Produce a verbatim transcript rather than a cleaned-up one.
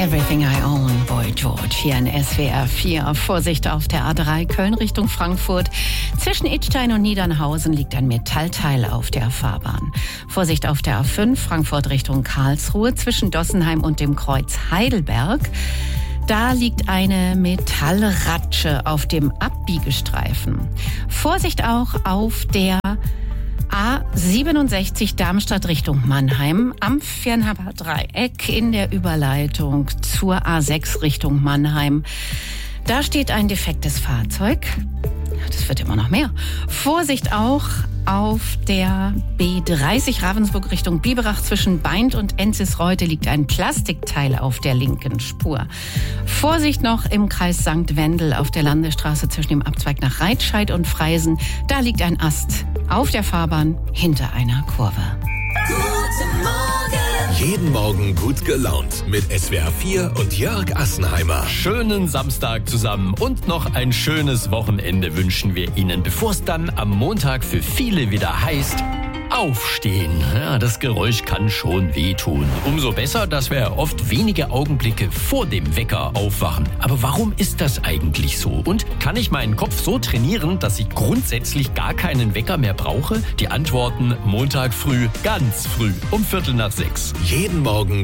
Everything I Own, Boy George, hier in S W R vier. Vorsicht auf der A drei Köln Richtung Frankfurt. Zwischen Idstein und Niedernhausen liegt ein Metallteil auf der Fahrbahn. Vorsicht auf der A fünf Frankfurt Richtung Karlsruhe zwischen Dossenheim und dem Kreuz Heidelberg. Da liegt eine Metallratsche auf dem Abbiegestreifen. Vorsicht auch auf der A siebenundsechzig Darmstadt Richtung Mannheim am Viernhapper Dreieck in der Überleitung zur A sechs Richtung Mannheim. Da steht ein defektes Fahrzeug. Das wird immer noch mehr. Vorsicht auch auf der B dreißig Ravensburg Richtung Biberach zwischen Beint und Enzisreuth liegt ein Plastikteil auf der linken Spur. Vorsicht noch im Kreis Sankt Wendel auf der Landesstraße zwischen dem Abzweig nach Reitscheid und Freisen. Da liegt ein Ast auf der Fahrbahn hinter einer Kurve. Guten Morgen! Jeden Morgen gut gelaunt mit S W R vier und Jörg Assenheimer. Schönen Samstag zusammen und noch ein schönes Wochenende wünschen wir Ihnen, bevor es dann am Montag für viele wieder heißt: Aufstehen. Ja, das Geräusch kann schon wehtun. Umso besser, dass wir oft wenige Augenblicke vor dem Wecker aufwachen. Aber warum ist das eigentlich so? Und kann ich meinen Kopf so trainieren, dass ich grundsätzlich gar keinen Wecker mehr brauche? Die Antworten Montag früh, ganz früh, um Viertel nach sechs. Jeden Morgen